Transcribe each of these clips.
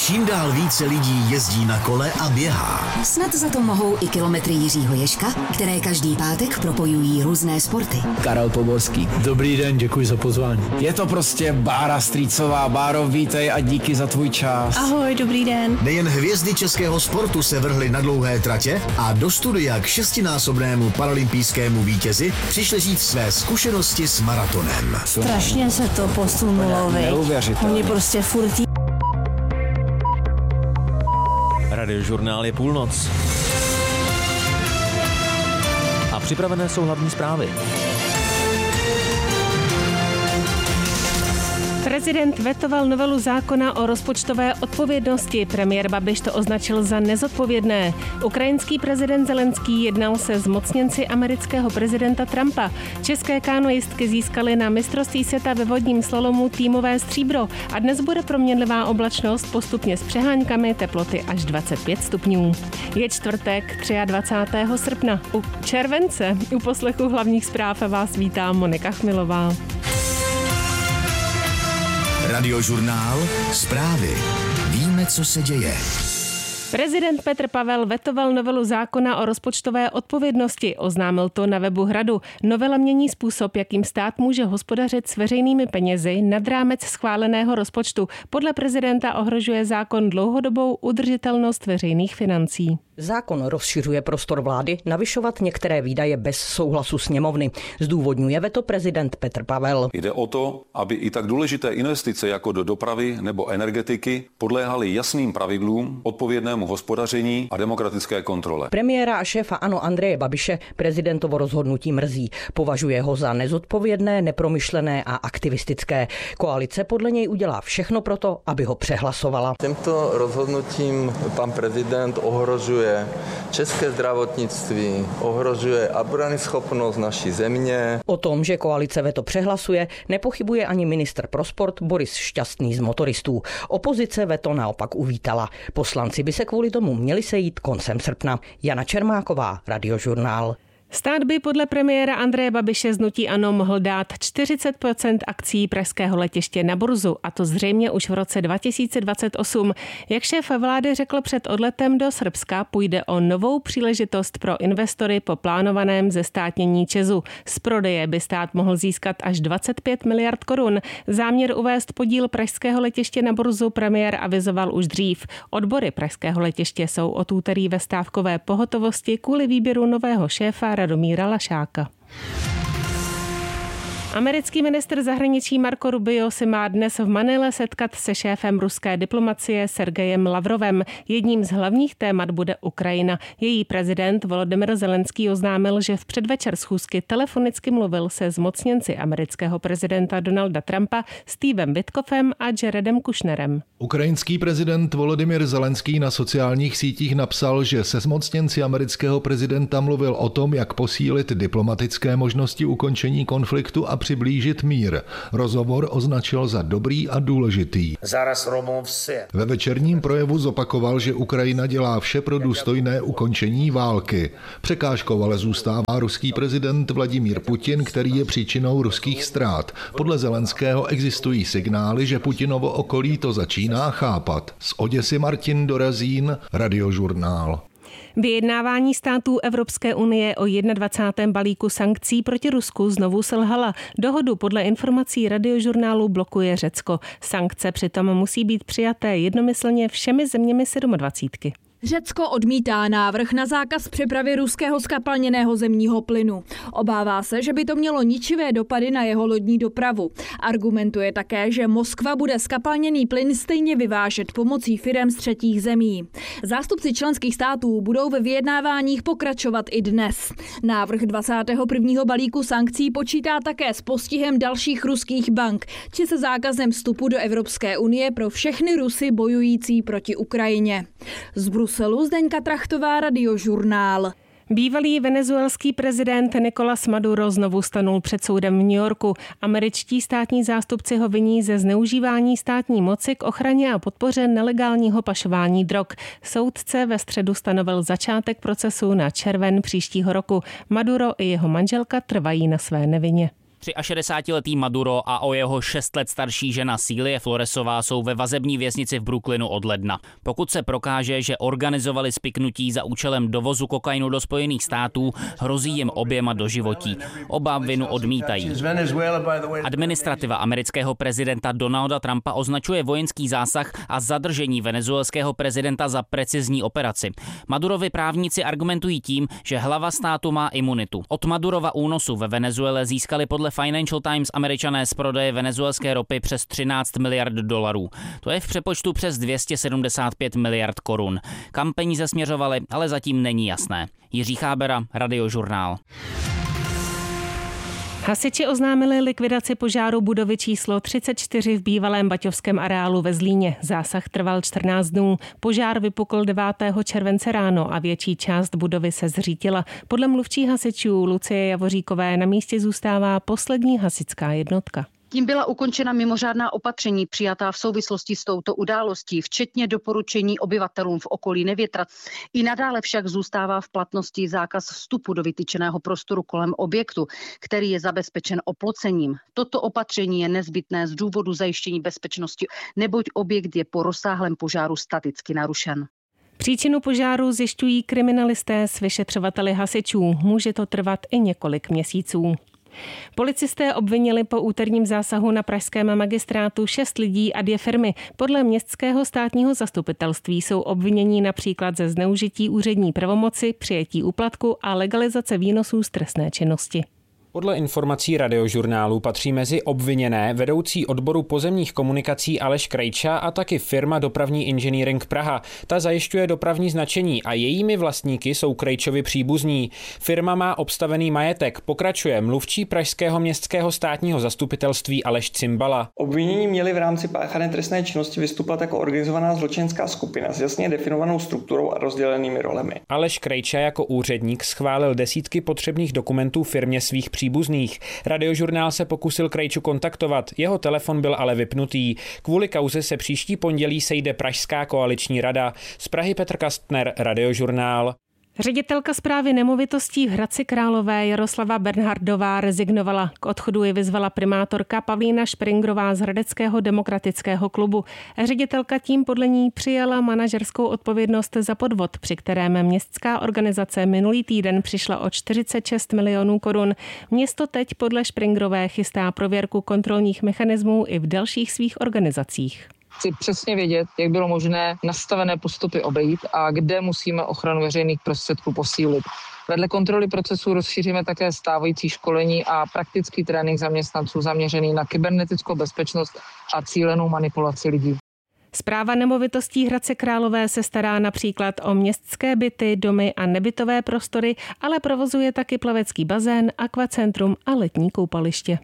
Čím dál více lidí jezdí na kole a běhá. Snad za to mohou i kilometry Jiřího Ježka, které každý pátek propojují různé sporty. Karel Poborský. Dobrý den, děkuji za pozvání. Je to prostě Bára Strýcová. Báro, vítej a díky za tvůj čas. Ahoj, dobrý den. Nejen hvězdy českého sportu se vrhly na dlouhé tratě a do studia k 6násobnému paralympijskému vítězi přišli říct své zkušenosti s maratonem. Strašně se to posunulo, Neuvěřitelné. Oni prostě furt. Radiožurnál je půlnoc. A připravené jsou hlavní zprávy. Prezident vetoval novelu zákona o rozpočtové odpovědnosti. Premiér Babiš to označil za nezodpovědné. Ukrajinský prezident Zelenský jednal se zmocněnci amerického prezidenta Trumpa. České kanoistky získaly na mistrovství světa ve vodním slalomu týmové stříbro a dnes bude proměnlivá oblačnost postupně s přeháňkami, teploty až 25 stupňů. Je čtvrtek 23. srpna. U července u poslechu hlavních zpráv vás vítá Monika Chmilová. Radiožurnál, zprávy. Víme, co se děje. Prezident Petr Pavel vetoval novelu zákona o rozpočtové odpovědnosti, oznámil to na webu Hradu. Novela mění způsob, jakým stát může hospodařit s veřejnými penězi nad rámec schváleného rozpočtu. Podle prezidenta ohrožuje zákon dlouhodobou udržitelnost veřejných financí. Zákon rozšiřuje prostor vlády navyšovat některé výdaje bez souhlasu sněmovny. Zdůvodňuje veto prezident Petr Pavel. Jde o to, aby i tak důležité investice jako do dopravy nebo energetiky podléhaly jasným pravidlům, odpovědnému hospodaření a demokratické kontrole. Premiéra a šéfa ANO Andreje Babiše prezidentovo rozhodnutí mrzí. Považuje ho za nezodpovědné, nepromyšlené a aktivistické. Koalice podle něj udělá všechno proto, aby ho přehlasovala. Tímto rozhodnutím pan prezident ohrožuje české zdravotnictví, ohrožuje obranyschopnost naší země. O tom, že koalice veto přehlasuje, nepochybuje ani ministr pro sport Boris Šťastný z Motoristů. Opozice veto naopak uvítala. Poslanci by se kvůli tomu měli sejít koncem srpna. Jana Čermáková, Radiožurnál. Stát by podle premiéra Andreje Babiše z hnutí ANO mohl dát 40% akcií pražského letiště na burzu, a to zřejmě už v roce 2028. Jak šéf vlády řekl před odletem do Srbska, půjde o novou příležitost pro investory po plánovaném zestátnění ČEZu. Z prodeje by stát mohl získat až 25 miliard korun. Záměr uvést podíl pražského letiště na burzu premiér avizoval už dřív. Odbory pražského letiště jsou od úterý ve stávkové pohotovosti kvůli výběru nového šéfa Radomíra Lašáka. Americký ministr zahraničí Marco Rubio se má dnes v Manile setkat se šéfem ruské diplomacie Sergejem Lavrovem. Jedním z hlavních témat bude Ukrajina. Její prezident Volodymyr Zelenský oznámil, že v předvečer schůzky telefonicky mluvil se zmocněnci amerického prezidenta Donalda Trumpa, Stevem Witkoffem a Jaredem Kushnerem. Ukrajinský prezident Volodymyr Zelenský na sociálních sítích napsal, že se zmocněnci amerického prezidenta mluvil o tom, jak posílit diplomatické možnosti ukončení konfliktu a přiblížit mír. Rozhovor označil za dobrý a důležitý. Ve večerním projevu zopakoval, že Ukrajina dělá vše pro důstojné ukončení války. Překážkou ale zůstává ruský prezident Vladimír Putin, který je příčinou ruských ztrát. Podle Zelenského existují signály, že Putinovo okolí to začíná chápat. Z Oděsy Martin Dorazín, Radiožurnál. Vyjednávání států Evropské unie o 21. balíku sankcí proti Rusku znovu selhala. Dohodu podle informací Radiožurnálu blokuje Řecko. Sankce přitom musí být přijaté jednomyslně všemi zeměmi 27. Řecko odmítá návrh na zákaz přepravy ruského zkapalněného zemního plynu. Obává se, že by to mělo ničivé dopady na jeho lodní dopravu. Argumentuje také, že Moskva bude zkapalněný plyn stejně vyvážet pomocí firem z třetích zemí. Zástupci členských států budou ve vyjednáváních pokračovat i dnes. Návrh 21. balíku sankcí počítá také s postihem dalších ruských bank či se zákazem vstupu do Evropské unie pro všechny Rusy bojující proti Ukrajině. Z Bruselu Zdeňka Trachtová, Radiožurnál. Bývalý venezuelský prezident Nicolás Maduro znovu stanul před soudem v New Yorku. Američtí státní zástupci ho viní ze zneužívání státní moci k ochraně a podpoře nelegálního pašování drog. Soudce ve středu stanovil začátek procesu na červen příštího roku. Maduro i jeho manželka trvají na své nevině. 63letý Maduro a o jeho 6 let starší žena Celia Floresová jsou ve vazební věznici v Brooklynu od ledna. Pokud se prokáže, že organizovali spiknutí za účelem dovozu kokainu do Spojených států, hrozí jim oběma doživotí. Oba vinu odmítají. Administrativa amerického prezidenta Donalda Trumpa označuje vojenský zásah a zadržení venezuelského prezidenta za precizní operaci. Madurovi právníci argumentují tím, že hlava státu má imunitu. Od Madurova únosu ve Venezuele získali podle Financial Times Američané z prodeje venezuelské ropy přes 13 miliard dolarů. To je v přepočtu přes 275 miliard korun. Kam peníze směřovaly, ale zatím není jasné. Jiří Chábera, Radiožurnál. Hasiči oznámili likvidaci požáru budovy číslo 34 v bývalém baťovském areálu ve Zlíně. Zásah trval 14 dnů. Požár vypukl 9. července ráno a větší část budovy se zřítila. Podle mluvčí hasičů Lucie Javoříkové na místě zůstává poslední hasičská jednotka. Tím byla ukončena mimořádná opatření přijatá v souvislosti s touto událostí, včetně doporučení obyvatelům v okolí nevětrat. I nadále však zůstává v platnosti zákaz vstupu do vytyčeného prostoru kolem objektu, který je zabezpečen oplocením. Toto opatření je nezbytné z důvodu zajištění bezpečnosti, neboť objekt je po rozsáhlém požáru staticky narušen. Příčinu požáru zjišťují kriminalisté s vyšetřovateli hasičů. Může to trvat i několik měsíců. Policisté obvinili po úterním zásahu na pražském magistrátu 6 lidí a 2 firmy. Podle městského státního zastupitelství jsou obvinění například ze zneužití úřední pravomoci, přijetí úplatku a legalizace výnosů z trestné činnosti. Podle informací Radiožurnálu patří mezi obviněné vedoucí odboru pozemních komunikací Aleš Krejča a taky firma Dopravní inženýring Praha. Ta zajišťuje dopravní značení a jejími vlastníky jsou Krejčovi příbuzní. Firma má obstavený majetek, pokračuje mluvčí pražského městského státního zastupitelství Aleš Cimbala. Obvinění měli v rámci páchané trestné činnosti vystupovat jako organizovaná zločinecká skupina s jasně definovanou strukturou a rozdělenými rolemi. Aleš Krejča jako úředník schválil desítky potřebných dokumentů firmě svých příbuzných. Radiožurnál se pokusil Krejču kontaktovat, jeho telefon byl ale vypnutý. Kvůli kauze se příští pondělí sejde Pražská koaliční rada. Z Prahy Petr Kastner, Radiožurnál. Ředitelka správy nemovitostí v Hradci Králové Jaroslava Bernhardová rezignovala. K odchodu ji vyzvala primátorka Pavlína Špringrová z Hradeckého demokratického klubu. Ředitelka tím podle ní přijala manažerskou odpovědnost za podvod, při kterém městská organizace minulý týden přišla o 46 milionů korun. Město teď podle Špringrové chystá prověrku kontrolních mechanismů i v dalších svých organizacích. Chci přesně vědět, jak bylo možné nastavené postupy obejít a kde musíme ochranu veřejných prostředků posílit. Vedle kontroly procesů rozšíříme také stávající školení a praktický trénink zaměstnanců zaměřený na kybernetickou bezpečnost a cílenou manipulaci lidí. Správa nemovitostí Hradce Králové se stará například o městské byty, domy a nebytové prostory, ale provozuje taky plavecký bazén, akvacentrum a letní koupaliště.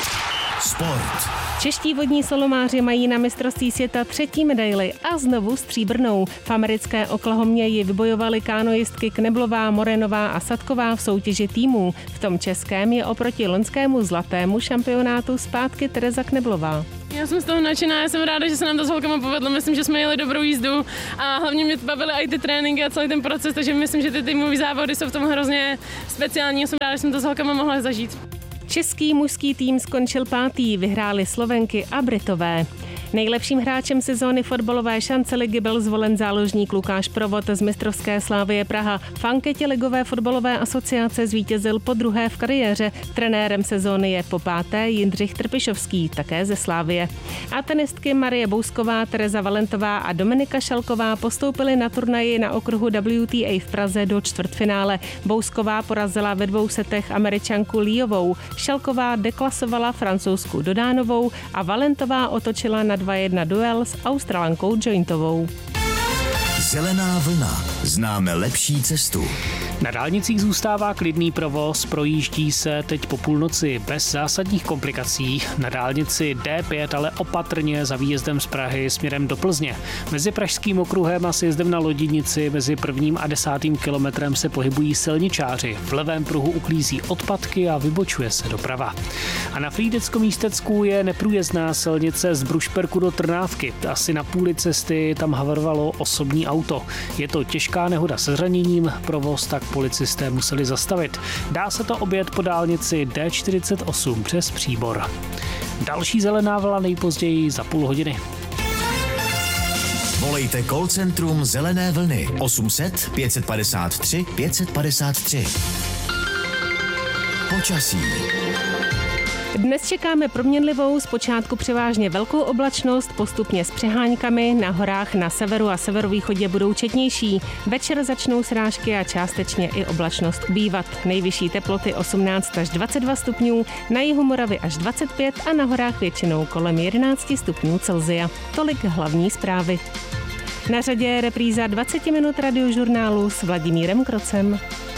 Sport. Čeští vodní slalomáři mají na mistrovství světa 3. medaili a znovu stříbrnou. V americké Oklahomě ji vybojovaly kánoistky Kneblová, Morenová a Sadková v soutěži týmů. V tom českém je oproti loňskému zlatému šampionátu zpátky Tereza Kneblová. Já jsem z toho nadšená, já jsem ráda, že se nám to s holkama povedlo, myslím, že jsme jeli dobrou jízdu a hlavně mě bavily i ty tréninky a celý ten proces, takže myslím, že ty týmové závody jsou v tom hrozně speciální a jsem ráda, že jsem to s holkama mohla zažít. Český mužský tým skončil 5. Vyhráli Slovenky a Britové. Nejlepším hráčem sezóny fotbalové šance ligy byl zvolen záložník Lukáš Provod z mistrovské Slavie Praha. V anketě Ligové fotbalové asociace zvítězil po 2. v kariéře. Trenérem sezóny je po 5. Jindřich Trpišovský, také ze Slavie. A tenistky Marie Bousková, Tereza Valentová a Dominika Šalková postoupily na turnaji na okruhu WTA v Praze do čtvrtfinále. Bousková porazila ve 2 setech Američanku Líovou. Šalková deklasovala Francouzsku Dodánovou a Valentová otočila na 2-1 duel s Australankou Jointovou. Zelená vlna. Známe lepší cestu. Na dálnicích zůstává klidný provoz, projíždí se teď po půlnoci bez zásadních komplikací. Na dálnici D5 ale opatrně za výjezdem z Prahy směrem do Plzně. Mezi Pražským okruhem a sjezdem na Loděnici mezi 1. a 10. kilometrem se pohybují silničáři. V levém pruhu uklízí odpadky a vybočuje se doprava. A na Frýdecko-Místecku je neprůjezdná silnice z Brušperku do Trnávky. Asi na půli cesty tam havarovalo osobní auto. Je to těžká nehoda se zraněním, provoz tak policisté museli zastavit. Dá se to objet po dálnici D48 přes Příbor. Další zelená vlna nejpozději za půl hodiny. Volejte call centrum Zelené vlny 800 553 553. Počasí. Dnes čekáme proměnlivou, zpočátku převážně velkou oblačnost, postupně s přeháňkami, na horách na severu a severovýchodě budou četnější. Večer začnou srážky a částečně i oblačnost ubývat. Nejvyšší teploty 18 až 22 stupňů, na jihu Moravy až 25 a na horách většinou kolem 11 stupňů Celsia. Tolik hlavní zprávy. Na řadě je repríza 20 minut radiožurnálu s Vladimírem Krocem.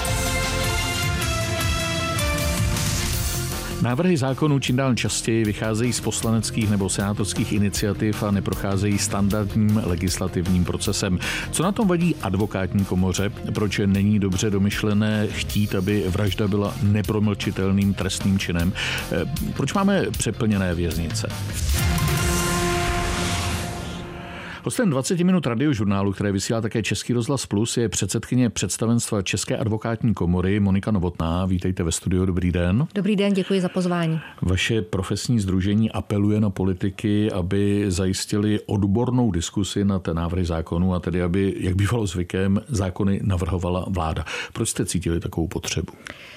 Návrhy zákonů čím dál častěji vycházejí z poslaneckých nebo senátorských iniciativ a neprocházejí standardním legislativním procesem. Co na tom vadí advokátní komoře? Proč není dobře domyšlené chtít, aby vražda byla nepromlčitelným trestným činem? Proč máme přeplněné věznice? Hostem 20 minut radiožurnálu, které vysílá také Český rozhlas Plus, je předsedkyně představenstva České advokátní komory Monika Novotná. Vítejte ve studiu, dobrý den. Dobrý den, děkuji za pozvání. Vaše profesní sdružení apeluje na politiky, aby zajistili odbornou diskusi na té návrhy zákonů a tedy, aby, jak bývalo zvykem, zákony navrhovala vláda. Proč jste cítili takovou potřebu?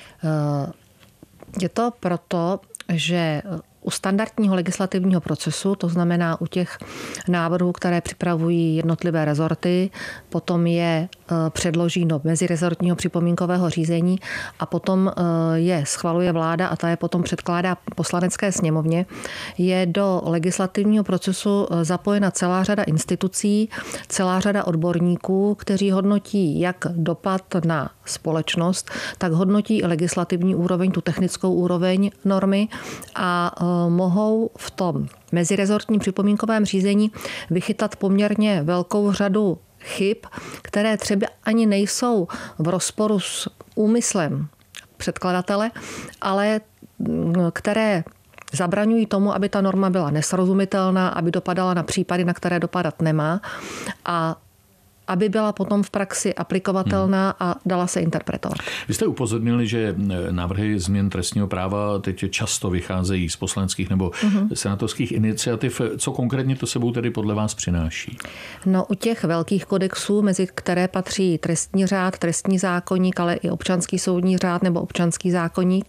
Je to proto, že u standardního legislativního procesu, to znamená u těch návrhů, které připravují jednotlivé rezorty, potom je předloží do mezirezortního připomínkového řízení a potom je schvaluje vláda a ta je potom předkládá Poslanecké sněmovně, je do legislativního procesu zapojena celá řada institucí, celá řada odborníků, kteří hodnotí jak dopad na společnost, tak hodnotí i legislativní úroveň, tu technickou úroveň normy a mohou v tom mezirezortním připomínkovém řízení vychytat poměrně velkou řadu chyb, které třeba ani nejsou v rozporu s úmyslem předkladatele, ale které zabraňují tomu, aby ta norma byla nesrozumitelná, aby dopadala na případy, na které dopadat nemá a aby byla potom v praxi aplikovatelná a dala se interpretovat. Vy jste upozornili, že návrhy změn trestního práva teď často vycházejí z poslaneckých nebo senátorských iniciativ. Co konkrétně to sebou tedy podle vás přináší? No, u těch velkých kodexů, mezi které patří trestní řád, trestní zákoník, ale i občanský soudní řád nebo občanský zákoník,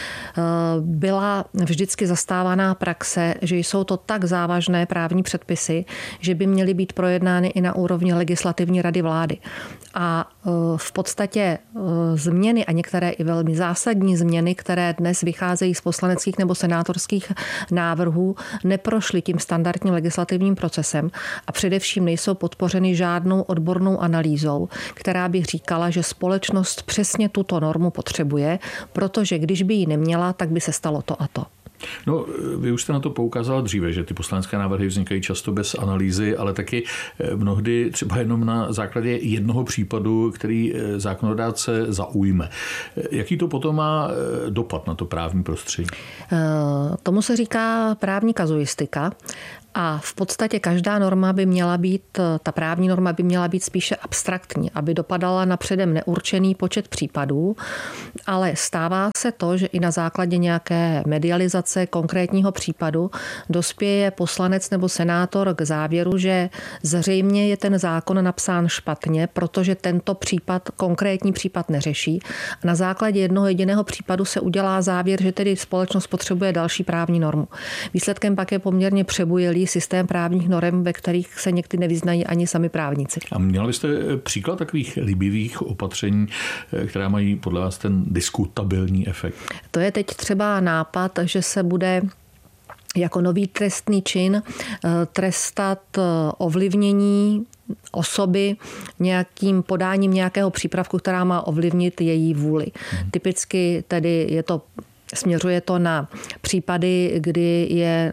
byla vždycky zastávaná praxe, že jsou to tak závažné právní předpisy, že by měly být projednány i na úrovni legislativní rady vlády. A v podstatě změny a některé i velmi zásadní změny, které dnes vycházejí z poslaneckých nebo senátorských návrhů, neprošly tím standardním legislativním procesem a především nejsou podpořeny žádnou odbornou analýzou, která by říkala, že společnost přesně tuto normu potřebuje, protože když by ji neměla, tak by se stalo to a to. No, vy už jste na to poukázal dříve, že ty poslanecké návrhy vznikají často bez analýzy, ale taky mnohdy třeba jenom na základě jednoho případu, který zákonodárce zaujme. Jaký to potom má dopad na to právní prostředí? Tomu se říká právní kazuistika. A v podstatě každá norma by měla být, ta právní norma by měla být spíše abstraktní, aby dopadala na předem neurčený počet případů, ale stává se to, že i na základě nějaké medializace konkrétního případu dospěje poslanec nebo senátor k závěru, že zřejmě je ten zákon napsán špatně, protože tento případ, konkrétní případ neřeší. A na základě jednoho jediného případu se udělá závěr, že tedy společnost potřebuje další právní normu. Výsledkem pak je poměrně přebujelý systém právních norem, ve kterých se někdy nevyznají ani sami právníci. A měla byste příklad takových líbivých opatření, která mají podle vás ten diskutabilní efekt? To je teď třeba nápad, že se bude jako nový trestný čin trestat ovlivnění osoby nějakým podáním nějakého přípravku, která má ovlivnit její vůli. Typicky tedy směřuje to na případy, kdy je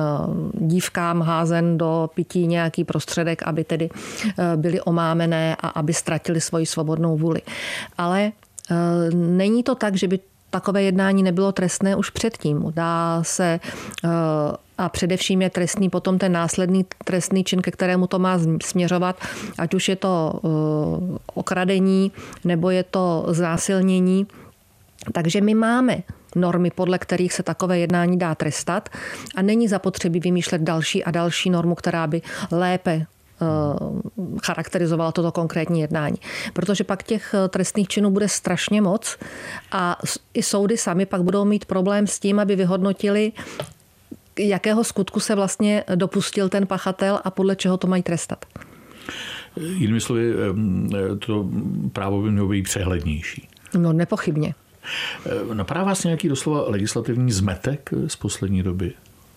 dívkám házen do pití nějaký prostředek, aby tedy byly omámené a aby ztratili svoji svobodnou vůli. Ale není to tak, že by takové jednání nebylo trestné už předtím. Dá se a především je trestný potom ten následný trestný čin, ke kterému to má směřovat, ať už je to okradení nebo je to znásilnění. Takže my máme normy, podle kterých se takové jednání dá trestat a není zapotřebí vymýšlet další a další normu, která by lépe charakterizovala toto konkrétní jednání. Protože pak těch trestných činů bude strašně moc a i soudy sami pak budou mít problém s tím, aby vyhodnotili, jakého skutku se vlastně dopustil ten pachatel a podle čeho to mají trestat. Jinými slovy, to právo by mělo být přehlednější. No nepochybně. Napadá vás nějaký doslova legislativní zmetek z poslední doby?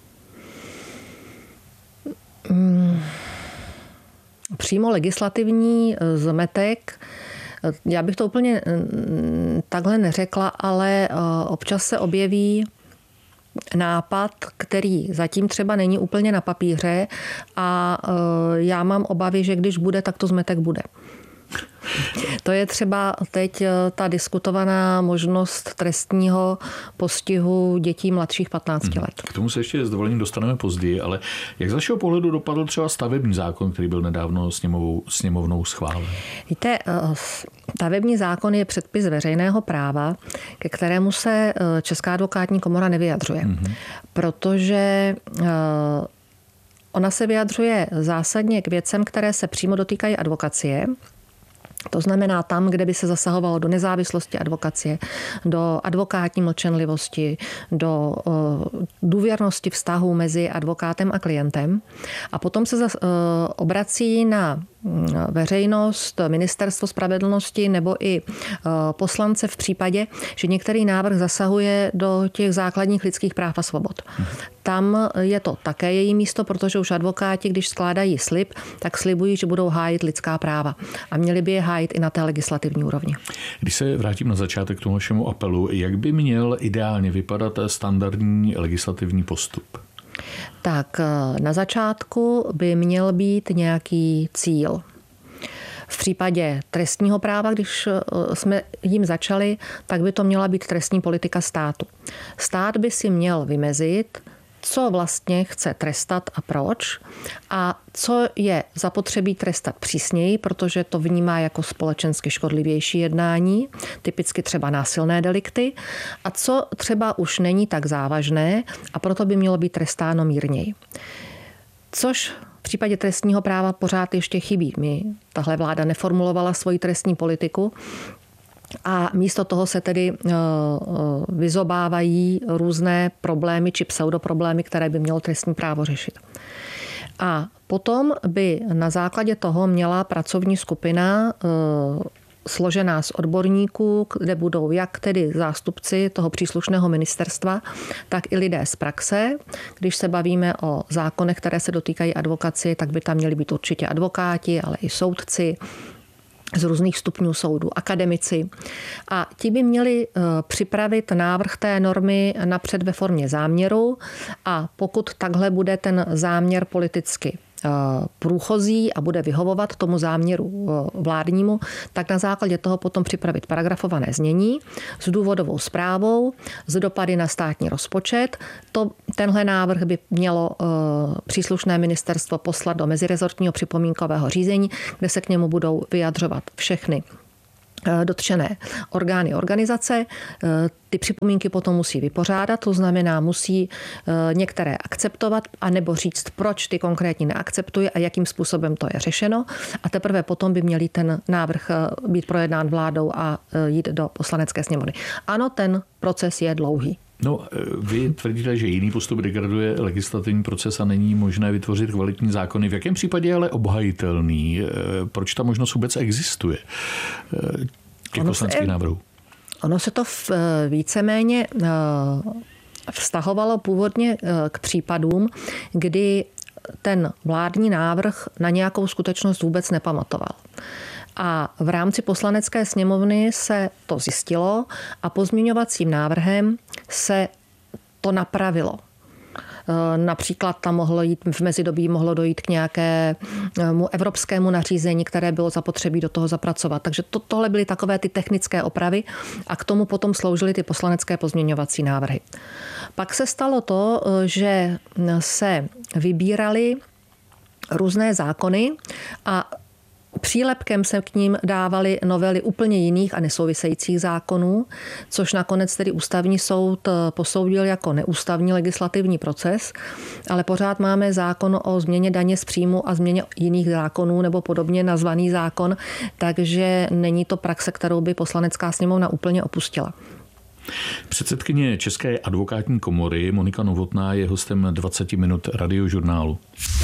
Přímo legislativní zmetek, já bych to úplně takhle neřekla, ale občas se objeví nápad, který zatím třeba není úplně na papíře a já mám obavy, že když bude, tak to zmetek bude. To je třeba teď ta diskutovaná možnost trestního postihu dětí mladších 15 let. K tomu se ještě s dovolením dostaneme později, ale jak z vašeho pohledu dopadl třeba stavební zákon, který byl nedávno sněmovnou schválen? Víte, stavební zákon je předpis veřejného práva, ke kterému se Česká advokátní komora nevyjadřuje, protože ona se vyjadřuje zásadně k věcem, které se přímo dotýkají advokacie. To znamená tam, kde by se zasahovalo do nezávislosti advokacie, do advokátní mlčenlivosti, do důvěrnosti vztahů mezi advokátem a klientem. A potom se obrací na veřejnost, ministerstvo spravedlnosti nebo i poslance v případě, že některý návrh zasahuje do těch základních lidských práv a svobod. Tam je to také její místo, protože už advokáti, když skládají slib, tak slibují, že budou hájit lidská práva. A měli by je hájit i na té legislativní úrovni. Když se vrátím na začátek k tomu vašemu apelu, jak by měl ideálně vypadat standardní legislativní postup? Tak na začátku by měl být nějaký cíl. V případě trestního práva, když jsme jim začali, tak by to měla být trestní politika státu. Stát by si měl vymezit, co vlastně chce trestat a proč a co je zapotřebí trestat přísněji, protože to vnímá jako společensky škodlivější jednání, typicky třeba násilné delikty, a co třeba už není tak závažné a proto by mělo být trestáno mírněji. Což v případě trestního práva pořád ještě chybí. Tahle vláda neformulovala svoji trestní politiku, a místo toho se tedy vyzobávají různé problémy či pseudoproblémy, které by mělo trestní právo řešit. A potom by na základě toho měla pracovní skupina složená z odborníků, kde budou jak tedy zástupci toho příslušného ministerstva, tak i lidé z praxe. Když se bavíme o zákonech, které se dotýkají advokacie, tak by tam měli být určitě advokáti, ale i soudci z různých stupňů soudu, akademici. A ti by měli připravit návrh té normy napřed ve formě záměru a pokud takhle bude ten záměr politicky průchozí a bude vyhovovat tomu záměru vládnímu, tak na základě toho potom připravit paragrafované znění s důvodovou zprávou, s dopady na státní rozpočet. Tenhle návrh by mělo příslušné ministerstvo poslat do mezirezortního připomínkového řízení, kde se k němu budou vyjadřovat všechny dotčené orgány organizace. Ty připomínky potom musí vypořádat, to znamená musí některé akceptovat anebo říct, proč ty konkrétní neakceptuje a jakým způsobem to je řešeno. A teprve potom by měl ten návrh být projednán vládou a jít do Poslanecké sněmovny. Ano, ten proces je dlouhý. No, vy tvrdíte, že jiný postup degraduje legislativní proces a není možné vytvořit kvalitní zákony. V jakém případě je ale obhajitelný? Proč ta možnost vůbec existuje těch poslaneckých návrhů? Ono se to víceméně vztahovalo původně k případům, kdy ten vládní návrh na nějakou skutečnost vůbec nepamatoval. A v rámci Poslanecké sněmovny se to zjistilo a pozměňovacím návrhem se to napravilo. Například tam v mezidobí mohlo dojít k nějakému evropskému nařízení, které bylo zapotřebí do toho zapracovat. Takže tohle byly takové ty technické opravy a k tomu potom sloužily ty poslanecké pozměňovací návrhy. Pak se stalo to, že se vybíraly různé zákony a přílepkem se k ním dávaly novely úplně jiných a nesouvisejících zákonů, což nakonec tedy ústavní soud posoudil jako neústavní legislativní proces, ale pořád máme zákon o změně daně z příjmu a změně jiných zákonů nebo podobně nazvaný zákon, takže není to praxe, kterou by Poslanecká sněmovna úplně opustila. Předsedkyně České advokátní komory Monika Novotná je hostem 20 minut Radiožurnálu.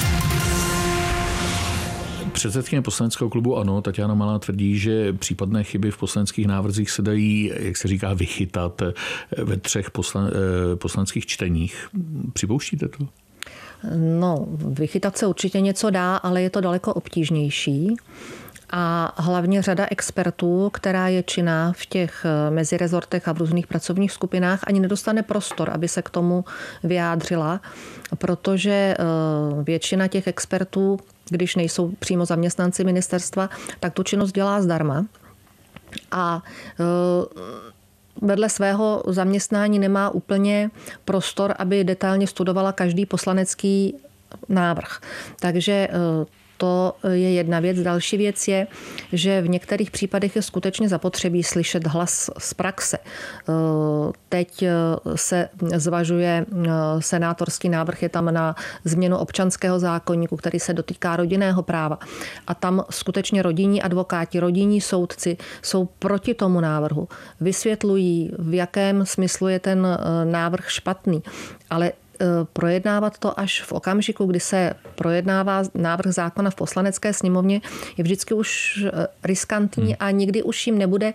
Předsedkyně poslaneckého klubu ANO Taťána Malá tvrdí, že případné chyby v poslaneckých návrzích se dají, jak se říká, vychytat ve 3 poslaneckých čteních. Připouštíte to? No, vychytat se určitě něco dá, ale je to daleko obtížnější. A hlavně řada expertů, která je činná v těch mezirezortech a v různých pracovních skupinách, ani nedostane prostor, aby se k tomu vyjádřila, protože většina těch expertů, když nejsou přímo zaměstnanci ministerstva, tak tu činnost dělá zdarma. A vedle svého zaměstnání nemá úplně prostor, aby detailně studovala každý poslanecký návrh. Takže to je jedna věc. Další věc je, že v některých případech je skutečně zapotřebí slyšet hlas z praxe. Teď se zvažuje senátorský návrh, je tam na změnu občanského zákoníku, který se dotýká rodinného práva. A tam skutečně rodinní advokáti, rodinní soudci jsou proti tomu návrhu. Vysvětlují, v jakém smyslu je ten návrh špatný. Ale projednávat to až v okamžiku, kdy se projednává návrh zákona v Poslanecké sněmovně, je vždycky už riskantní a nikdy už jim nebude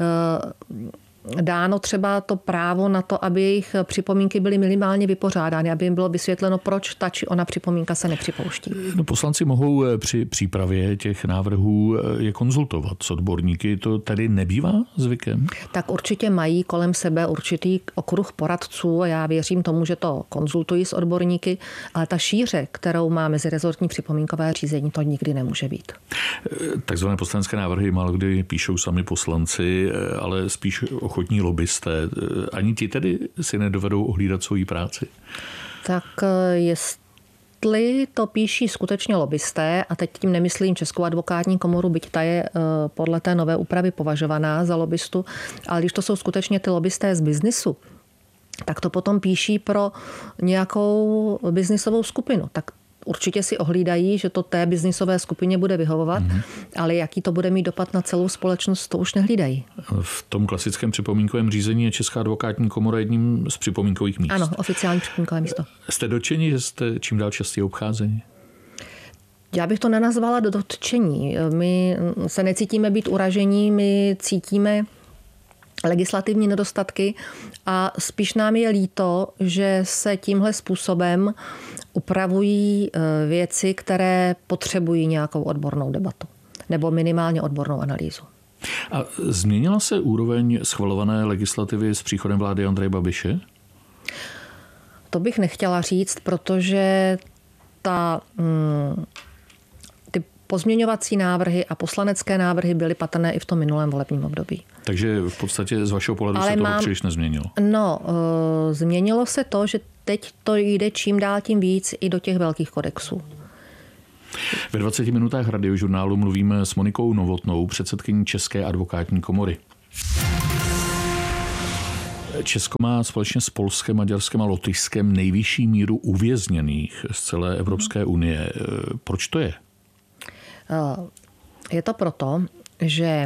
dáno třeba to právo na to, aby jejich připomínky byly minimálně vypořádány, aby jim bylo vysvětleno, proč ta či ona připomínka se nepřipouští. No, poslanci mohou při přípravě těch návrhů je konzultovat s odborníky. To tady nebývá zvykem? Tak určitě mají kolem sebe určitý okruh poradců a já věřím tomu, že to konzultují s odborníky, ale ta šíře, kterou má mezirezortní připomínkové řízení, to nikdy nemůže být. Takzvané poslanecké návrhy málokdy píšou sami poslanci, ale spíš ochotní lobbysté. Ani ti tedy si nedovedou ohlídat svoji práci? Tak jestli to píší skutečně lobbysté, a teď tím nemyslím Českou advokátní komoru, byť ta je podle té nové úpravy považovaná za lobbystu, ale když to jsou skutečně ty lobbysté z biznisu, tak to potom píší pro nějakou biznisovou skupinu. Tak určitě si ohlídají, že to té biznisové skupině bude vyhovovat, ale jaký to bude mít dopad na celou společnost, to už nehlídají. V tom klasickém připomínkovém řízení je Česká advokátní komora jedním z připomínkových míst. Ano, oficiální připomínkové místo. Jste dotčeni, že jste čím dál častěji obcházeni? Já bych to nenazvala do dotčení. My se necítíme být uražení, my cítíme legislativní nedostatky a spíš nám je líto, že se tímhle způsobem upravují věci, které potřebují nějakou odbornou debatu nebo minimálně odbornou analýzu. A změnila se úroveň schvalované legislativy s příchodem vlády Andreje Babiše? To bych nechtěla říct, protože ty pozměňovací návrhy a poslanecké návrhy byly patrné i v tom minulém volebním období. Takže v podstatě z vašeho pohledu se toho příliš nezměnilo? No, změnilo se to, že teď to jde čím dál tím víc i do těch velkých kodexů. Ve 20 minutách Radiožurnálu mluvíme s Monikou Novotnou, předsedkyní České advokátní komory. Česko má společně s Polskem, Maďarskem a Lotyšskem nejvyšší míru uvězněných z celé Evropské unie. Proč to je? Je to proto, že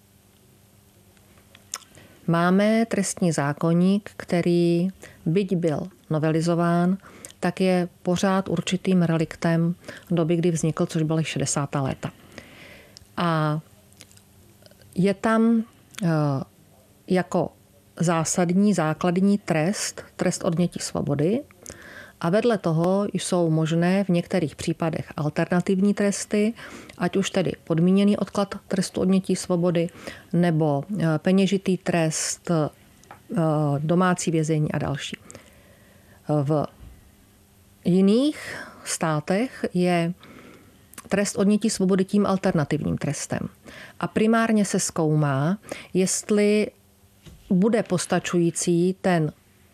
máme trestní zákoník, který byť byl novelizován, tak je pořád určitým reliktem doby, kdy vznikl, což byly 60. léta. A je tam jako zásadní, základní trest odnětí svobody a vedle toho jsou možné v některých případech alternativní tresty, ať už tedy podmíněný odklad trestu odnětí svobody nebo peněžitý trest, domácí vězení a další. V jiných státech je trest odnětí svobody tím alternativním trestem. A primárně se zkoumá, jestli bude postačující ten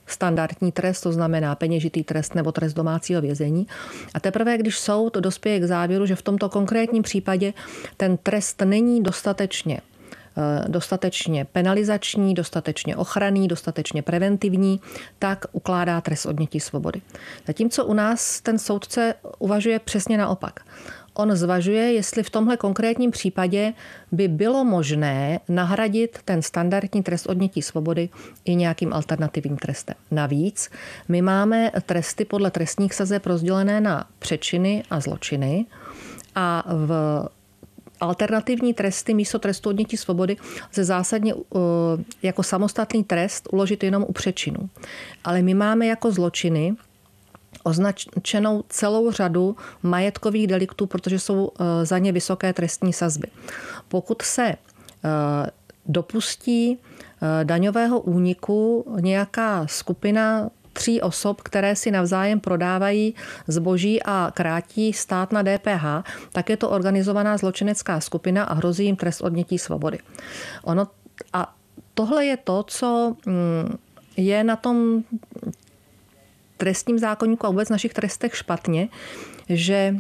standardní trest, to znamená peněžitý trest nebo trest domácího vězení. A teprve, když soud dospěje k závěru, že v tomto konkrétním případě ten trest není dostatečně penalizační, dostatečně ochranný, dostatečně preventivní, tak ukládá trest odnětí svobody. Zatímco u nás ten soudce uvažuje přesně naopak. On zvažuje, jestli v tomhle konkrétním případě by bylo možné nahradit ten standardní trest odnětí svobody i nějakým alternativním trestem. Navíc my máme tresty podle trestních sazeb rozdělené na přečiny a zločiny a v alternativní tresty místo trestu odnětí svobody lze zásadně jako samostatný trest uložit jenom u přečinů. Ale my máme jako zločiny označenou celou řadu majetkových deliktů, protože jsou za ně vysoké trestní sazby. Pokud se dopustí daňového úniku nějaká skupina 3 osob, které si navzájem prodávají zboží a krátí stát na DPH, tak je to organizovaná zločinecká skupina a hrozí jim trest odnětí svobody. A tohle je to, co je na tom trestním zákoníku a vůbec našich trestech špatně, že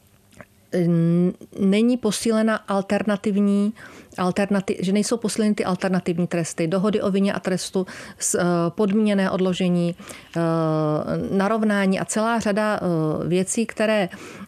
není posílena že nejsou posíleny ty alternativní tresty, dohody o vině a trestu, podmíněné odložení, narovnání a celá řada věcí, které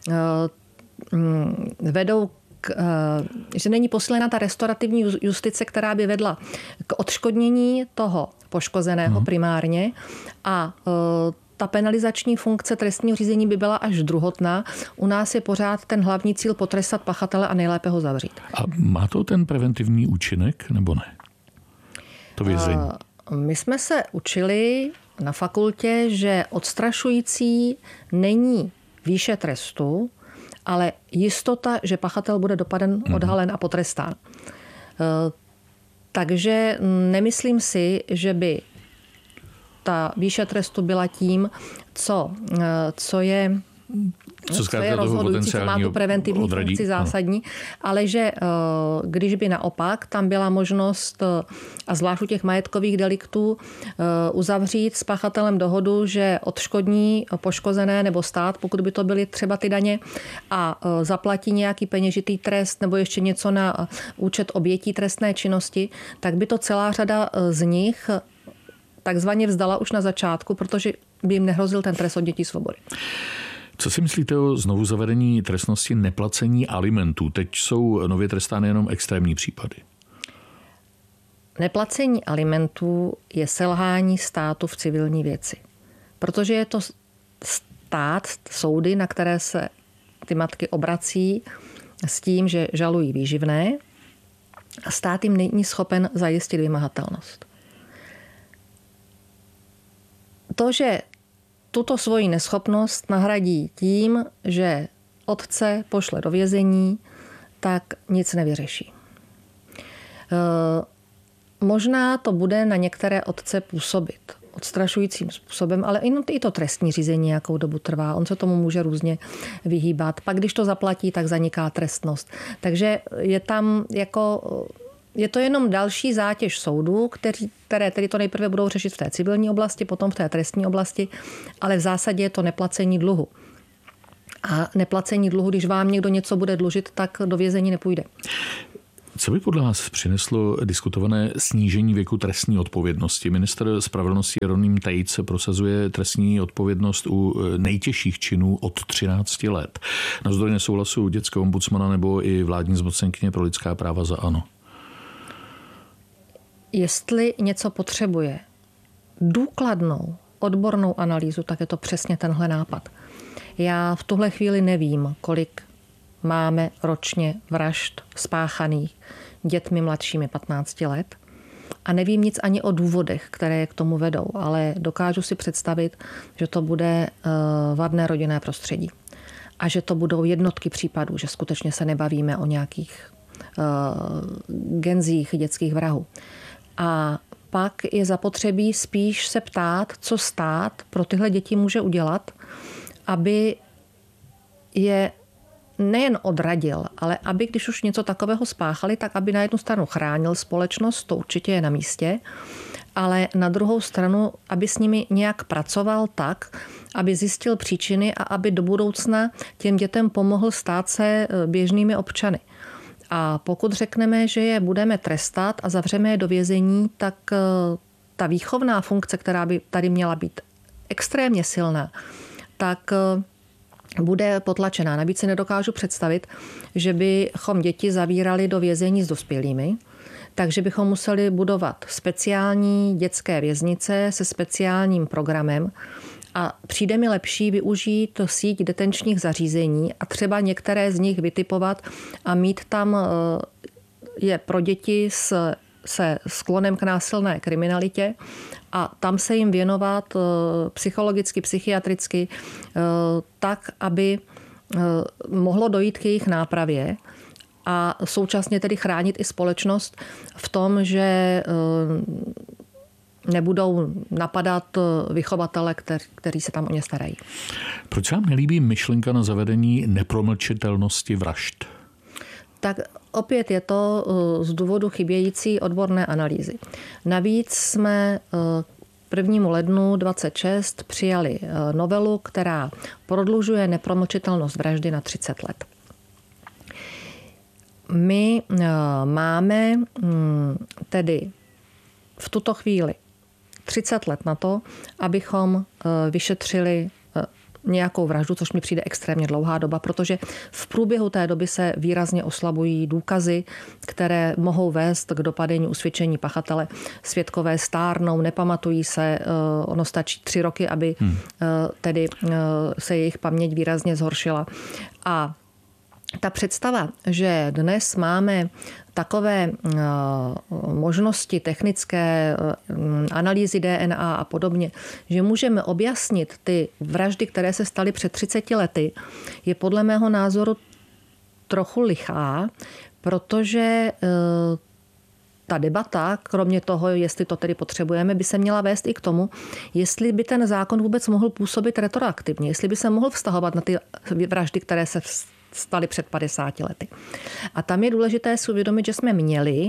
vedou že není posílena ta restaurativní justice, která by vedla k odškodnění toho poškozeného primárně a ta penalizační funkce trestního řízení by byla až druhotná. U nás je pořád ten hlavní cíl potrestat pachatele a nejlépe ho zavřít. A má to ten preventivní účinek, nebo ne? To vězení. My jsme se učili na fakultě, že odstrašující není výše trestu, ale jistota, že pachatel bude dopaden, odhalen a potrestán. Takže nemyslím si, že by ta výše trestu byla tím, co je rozhodující, co má tu preventivní funkci zásadní, ale že když by naopak tam byla možnost, a zvlášť u těch majetkových deliktů, uzavřít s pachatelem dohodu, že odškodní poškozené nebo stát, pokud by to byly třeba ty daně, a zaplatí nějaký peněžitý trest nebo ještě něco na účet obětí trestné činnosti, tak by to celá řada z nich takzvaně vzdala už na začátku, protože by jim nehrozil ten trest odnětí svobody. Co si myslíte o znovu zavedení trestnosti neplacení alimentů? Teď jsou nově trestány jenom extrémní případy. Neplacení alimentů je selhání státu v civilní věci. Protože je to stát, soudy, na které se ty matky obrací s tím, že žalují výživné, a stát jim není schopen zajistit vymahatelnost. To, že tuto svoji neschopnost nahradí tím, že otce pošle do vězení, tak nic nevyřeší. Možná to bude na některé otce působit odstrašujícím způsobem, ale i to trestní řízení nějakou dobu trvá. On se tomu může různě vyhýbat. Pak, když to zaplatí, tak zaniká trestnost. Takže je to jenom další zátěž soudů, které tedy to nejprve budou řešit v té civilní oblasti, potom v té trestní oblasti, ale v zásadě je to neplacení dluhu. A neplacení dluhu, když vám někdo něco bude dlužit, tak do vězení nepůjde. Co by podle vás přineslo diskutované snížení věku trestní odpovědnosti? Ministr spravedlnosti Jeroným Tejc prosazuje trestní odpovědnost u nejtěžších činů od 13 let. Navzdory nesouhlasu dětského ombudsmana nebo i vládní zmocněnkyně pro lidská práva za ANO. Jestli něco potřebuje důkladnou odbornou analýzu, tak je to přesně tenhle nápad. Já v tuhle chvíli nevím, kolik máme ročně vražd spáchaných dětmi mladšími 15 let a nevím nic ani o důvodech, které je k tomu vedou, ale dokážu si představit, že to bude vadné rodinné prostředí a že to budou jednotky případů, že skutečně se nebavíme o nějakých genzích dětských vrahů. A pak je zapotřebí spíš se ptát, co stát pro tyhle děti může udělat, aby je nejen odradil, ale aby, když už něco takového spáchali, tak aby na jednu stranu chránil společnost, to určitě je na místě, ale na druhou stranu, aby s nimi nějak pracoval tak, aby zjistil příčiny a aby do budoucna těm dětem pomohl stát se běžnými občany. A pokud řekneme, že je budeme trestat a zavřeme je do vězení, tak ta výchovná funkce, která by tady měla být extrémně silná, tak bude potlačená. Navíc si nedokážu představit, že bychom děti zavírali do vězení s dospělými, takže bychom museli budovat speciální dětské věznice se speciálním programem a přijde mi lepší využít síť detenčních zařízení a třeba některé z nich vytipovat a mít tam je pro děti se sklonem k násilné kriminalitě a tam se jim věnovat psychologicky, psychiatricky tak, aby mohlo dojít k jejich nápravě a současně tedy chránit i společnost v tom, že nebudou napadat vychovatele, kteří se tam o ně starají. Proč vám nelíbí myšlenka na zavedení nepromlčitelnosti vražd? Tak opět je to z důvodu chybějící odborné analýzy. Navíc jsme k 1. lednu 2026 přijali novelu, která prodlužuje nepromlčitelnost vraždy na 30 let. My máme tedy v tuto chvíli 30 let na to, abychom vyšetřili nějakou vraždu, což mi přijde extrémně dlouhá doba, protože v průběhu té doby se výrazně oslabují důkazy, které mohou vést k dopadení usvědčení pachatele. Svědkové stárnou, nepamatují se, ono stačí 3 roky, aby tedy se jejich paměť výrazně zhoršila. A ta představa, že dnes máme takové možnosti technické analýzy DNA a podobně, že můžeme objasnit ty vraždy, které se staly před 30 lety, je podle mého názoru trochu lichá, protože ta debata, kromě toho, jestli to tedy potřebujeme, by se měla vést i k tomu, jestli by ten zákon vůbec mohl působit retroaktivně, jestli by se mohl vztahovat na ty vraždy, které se staly před 50 lety. A tam je důležité si uvědomit, že jsme měli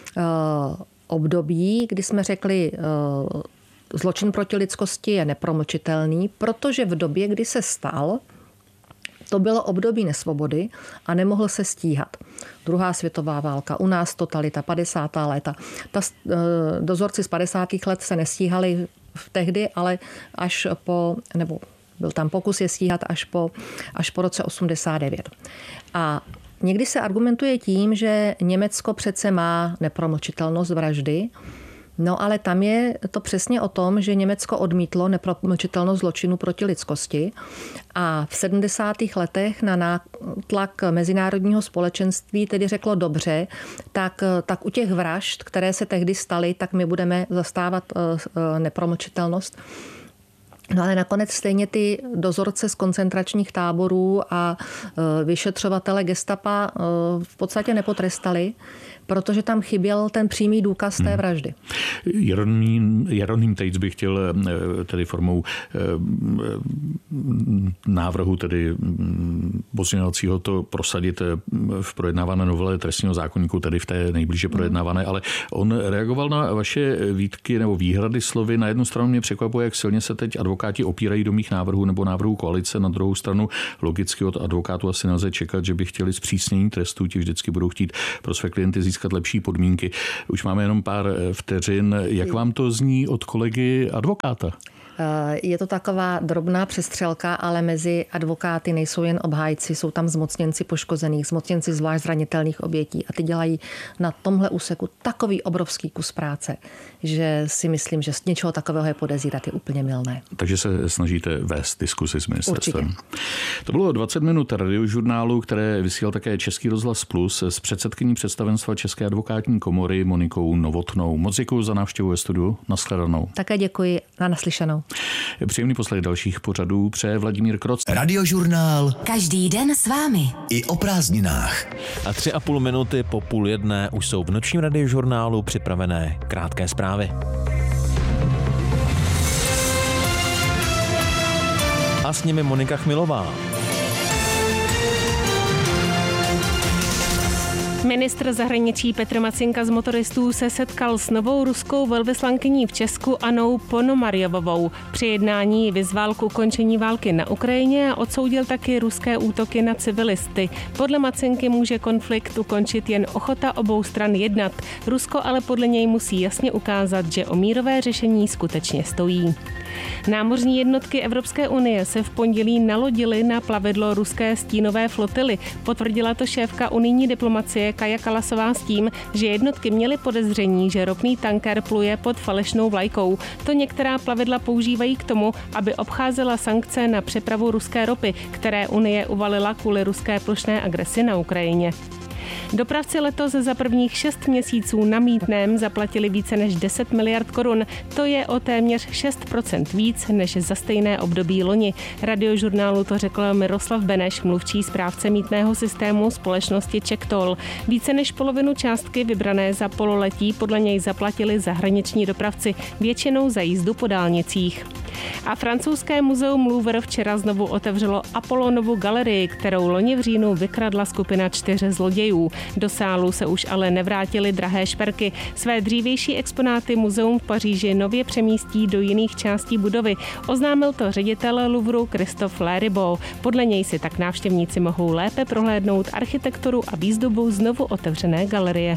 období, kdy jsme řekli, zločin proti lidskosti je nepromlčitelný, protože v době, kdy se stal, to bylo období nesvobody a nemohl se stíhat. 2. světová válka, u nás totalita, 50. léta. Dozorci z 50. let se nestíhali tehdy, ale až po, nebo byl tam pokus je stíhat až po roce 89. A někdy se argumentuje tím, že Německo přece má nepromlčitelnost vraždy, no ale tam je to přesně o tom, že Německo odmítlo nepromlčitelnost zločinu proti lidskosti a v 70. letech na nátlak mezinárodního společenství tedy řeklo dobře, tak u těch vražd, které se tehdy staly, tak my budeme zastávat nepromlčitelnost. No ale nakonec stejně ty dozorce z koncentračních táborů a vyšetřovatele gestapa v podstatě nepotrestali, protože tam chyběl ten přímý důkaz té vraždy. Jeroným Tejc by chtěl tedy formou návrhu tedy pozměňovacího to prosadit v projednávané novele trestního zákoníku, tedy v té nejblíže projednávané, ale on reagoval na vaše výtky nebo výhrady slovy. Na jednu stranu mě překvapuje, jak silně se teď advokáti opírají do mých návrhů nebo návrhů koalice. Na druhou stranu logicky od advokátů asi nelze čekat, že by chtěli zpřísnění trestů, ti vždycky budou chtít pro své klienty získat lepší podmínky. Už máme jenom pár vteřin. Jak vám to zní od kolegy advokáta? Je to taková drobná přestřelka, ale mezi advokáty nejsou jen obhájci, jsou tam zmocněnci poškozených, zmocněnci zvlášť zranitelných obětí a ty dělají na tomhle úseku takový obrovský kus práce, že si myslím, že z něčeho takového je podezírat je úplně mylné. Takže se snažíte vést diskusi s ministerstvem. Určitě. To bylo 20 minut radiožurnálu, které vysílal také Český rozhlas Plus s předsedkyní představenstva České advokátní komory Monikou Novotnou. Moc děkuji za návštěvu ve studiu. Naschledanou. Také děkuji. Na naslyšenou. Příjemný poslech dalších pořadů přeje Vladimír Kroc. Radiožurnál. Každý den s vámi. I o prázdninách. A 3,5 minuty po 12:30 už jsou v nočním radiožurnálu připravené krátké zprávy. A s nimi Monika Chmilová. Ministr zahraničí Petr Macinka z motoristů se setkal s novou ruskou velvyslankyní v Česku Annou Ponomarjovovou. Při jednání vyzval k ukončení války na Ukrajině a odsoudil taky ruské útoky na civilisty. Podle Macinky může konflikt ukončit jen ochota obou stran jednat. Rusko ale podle něj musí jasně ukázat, že o mírové řešení skutečně stojí. Námořní jednotky Evropské unie se v pondělí nalodily na plavidlo ruské stínové flotily. Potvrdila to šéfka unijní diplomacie Kaja Kalasová s tím, že jednotky měly podezření, že ropný tanker pluje pod falešnou vlajkou. To některá plavidla používají k tomu, aby obcházela sankce na přepravu ruské ropy, které Unie uvalila kvůli ruské plošné agresi na Ukrajině. Dopravci letos za prvních 6 měsíců na mýtném zaplatili více než 10 miliard korun. To je o téměř 6% víc než za stejné období loni. Radiožurnálu to řekl Miroslav Beneš, mluvčí správce mýtného systému společnosti CzechToll. Více než polovinu částky vybrané za pololetí podle něj zaplatili zahraniční dopravci, většinou za jízdu po dálnicích. A francouzské muzeum Louvre včera znovu otevřelo Apollonovu galerii, kterou loni v říjnu vykradla skupina 4 zlodějů. Do sálu se už ale nevrátily drahé šperky. Své dřívější exponáty muzeum v Paříži nově přemístí do jiných částí budovy. Oznámil to ředitel Louvru Christophe Leribaud. Podle něj si tak návštěvníci mohou lépe prohlédnout architekturu a výzdobu znovu otevřené galerie.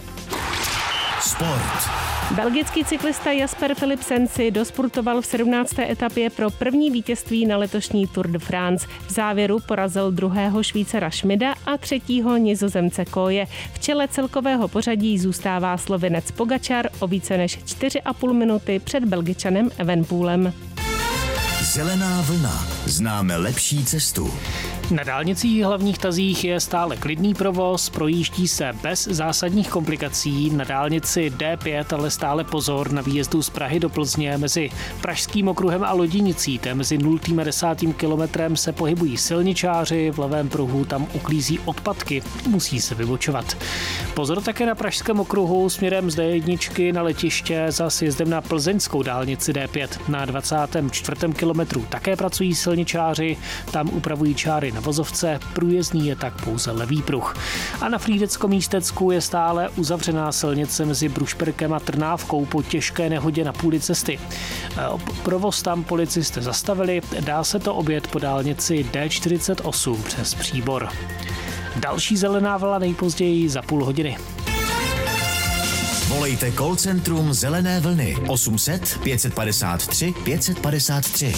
Sport. Belgický cyklista Jasper Philipsen si dospurtoval v 17. etapě pro první vítězství na letošní Tour de France. V závěru porazil druhého Švýcara Schmida a třetího Nizozemce Koje. V čele celkového pořadí zůstává Slovinec Pogačar o více než 4,5 minuty před Belgičanem Evenepoelem. Zelená vlna. Známe lepší cestu. Na dálnicích hlavních tazích je stále klidný provoz, projíždí se bez zásadních komplikací. Na dálnici D5 ale stále pozor na výjezdu z Prahy do Plzně mezi Pražským okruhem a Lodinicí. Mezi 0. a 10. kilometrem se pohybují silničáři, v levém pruhu tam uklízí odpadky, musí se vybočovat. Pozor také na Pražském okruhu směrem z D1 na letiště za sjezdem na plzeňskou dálnici D5. Na 24. kilometru také pracují silničáři, tam upravují čáry na vozovce, průjezdný je tak pouze levý pruh. A na Frýdecko-Místecku je stále uzavřená silnice mezi Brušperkem a Trnávkou po těžké nehodě na půli cesty. Provoz tam policisté zastavili, dá se to objet po dálnici D48 přes Příbor. Další zelená vlna nejpozději za půl hodiny. Volejte call centrum Zelené vlny 800 553 553.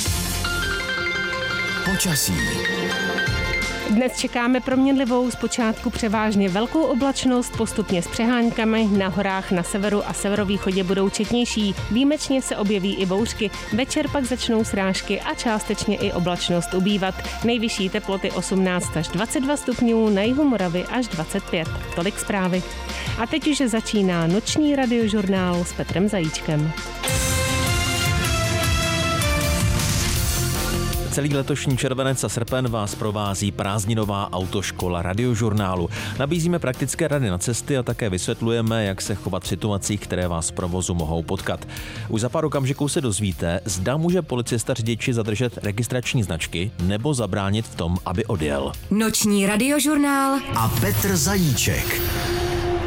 Počasí. Dnes čekáme proměnlivou, zpočátku převážně velkou oblačnost, postupně s přeháňkami, na horách na severu a severovýchodě budou četnější. Výjimečně se objeví i bouřky, večer pak začnou srážky a částečně i oblačnost ubývat. Nejvyšší teploty 18 až 22 stupňů, na jihu Moravy až 25. Tolik zprávy. A teď už začíná noční radiožurnál s Petrem Zajíčkem. Celý letošní červenec a srpen vás provází prázdninová autoškola Radiožurnálu. Nabízíme praktické rady na cesty a také vysvětlujeme, jak se chovat v situacích, které vás v provozu mohou potkat. Už za pár okamžiků se dozvíte, zda může policista řidiči zadržet registrační značky nebo zabránit v tom, aby odjel. Noční Radiožurnál a Petr Zajíček.